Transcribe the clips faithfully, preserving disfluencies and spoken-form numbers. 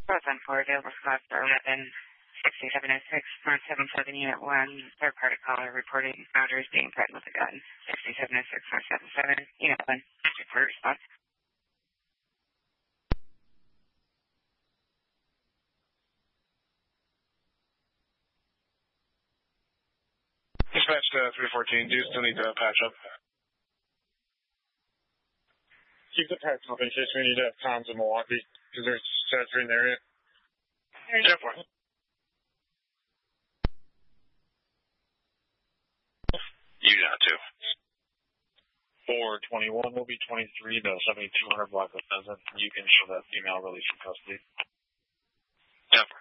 Both on four, available slots for eleven sixty-seven oh six, one seven seven, Unit one, third party caller reporting founders being threatened with a gun. sixty-seven oh six, one seven seven, Unit one, for response. Dispatch to three fourteen, do you still need to patch up? Keep the patch up in case we need to have comms in Milwaukee, because there's saturated in the area. ten four. You got two. four twenty-one will be twenty-three to seventy-two hundred block of Pheasant. You can show that female release from custody. ten four.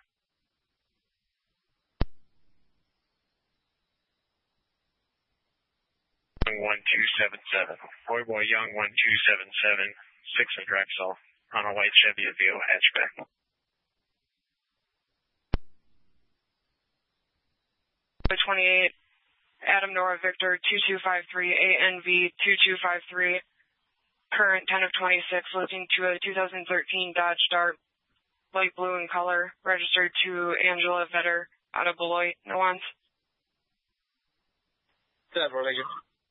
one two seven seven. Boy Boy Young one two seven seven. six of Drexel on a white Chevy Aveo hatchback. twenty-eight, Adam Nora Victor two two five three, A N V two two five three, current ten of twenty-six, looking to a two thousand thirteen Dodge Dart, light blue in color, registered to Angela Vetter out of Beloit, Nuance. ten four, thank you.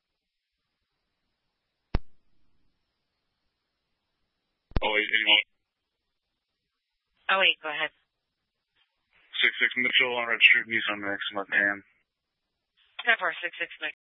Oh, wait, eighty-one. Oh, wait, go ahead. six six Mitchell on registered Nissan Maxima ten. ten four, six six,